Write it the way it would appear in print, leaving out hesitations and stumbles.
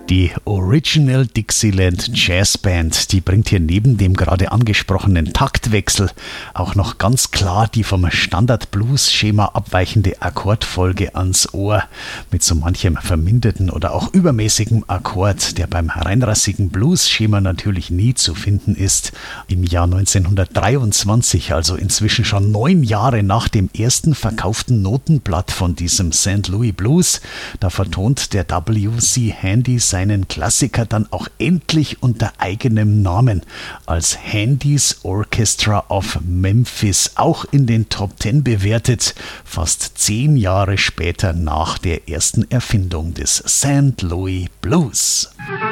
Die Original Dixieland Jazz Band, die bringt hier neben dem gerade angesprochenen Taktwechsel auch noch ganz klar die vom Standard-Blues-Schema abweichende Akkordfolge ans Ohr, mit so manchem verminderten oder auch übermäßigem Akkord, der beim reinrassigen Blues-Schema natürlich nie zu finden ist. Im Jahr 1923, also inzwischen schon 9 Jahre nach dem ersten verkauften Notenblatt von diesem St. Louis Blues, da vertont der W.C. Handy seinen Klassiker dann auch endlich unter eigenem Namen als Handy's Orchestra of Memphis, auch in den Top 10 bewertet, fast 10 Jahre später nach der ersten Erfindung des St. Louis Blues.